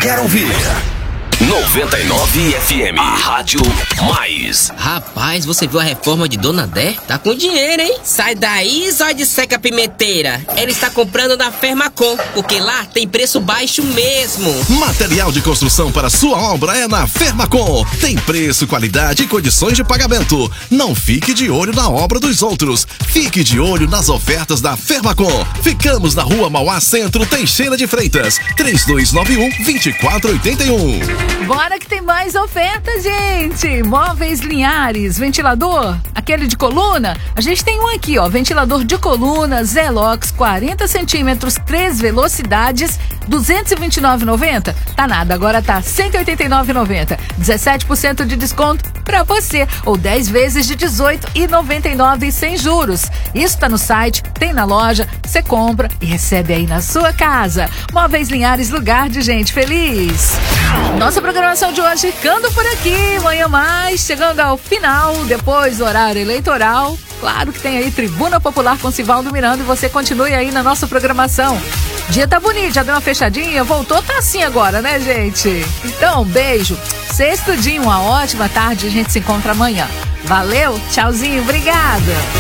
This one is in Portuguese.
quer ouvir. 99 FM, a rádio mais. Rapaz, você viu a reforma de Dona Dé? Tá com dinheiro, hein? Sai daí, zóio de seca pimenteira. Ela está comprando na Fermacom, porque lá tem preço baixo mesmo. Material de construção para sua obra é na Fermacom. Tem preço, qualidade e condições de pagamento. Não fique de olho na obra dos outros. Fique de olho nas ofertas da Fermacom. Ficamos na Rua Mauá Centro, Teixeira de Freitas. 3291-2481. Bora que tem mais ofertas, gente! Móveis Linhares, ventilador, aquele de coluna, a gente tem um aqui, ó, ventilador de coluna, Zelox, 40 centímetros, 3 velocidades, R$ 229,90? Tá nada, agora tá R$ 189,90. 17% de desconto pra você, ou 10 vezes de R$ 18,99 sem juros. Isso tá no site, tem na loja, você compra e recebe aí na sua casa. Móveis Linhares, lugar de gente feliz. Nossa programação de hoje ficando por aqui. Amanhã mais, chegando ao final, depois do horário eleitoral. Claro que tem aí Tribuna Popular com Sivaldo Miranda e você continue aí na nossa programação. Dia tá bonito, já deu uma fechadinha, voltou, tá assim agora, né, gente? Então, beijo. Sexto dia, uma ótima tarde, a gente se encontra amanhã. Valeu, tchauzinho, obrigada.